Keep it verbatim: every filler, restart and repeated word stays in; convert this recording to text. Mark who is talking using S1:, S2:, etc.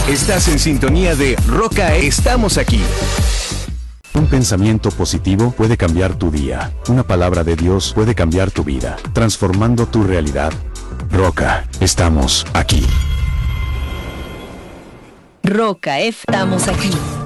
S1: Estás en sintonía de Roca, estamos aquí.
S2: Un pensamiento positivo puede cambiar tu día. Una palabra de Dios puede cambiar tu vida, transformando tu realidad. Roca, estamos aquí.
S3: Roca, estamos aquí.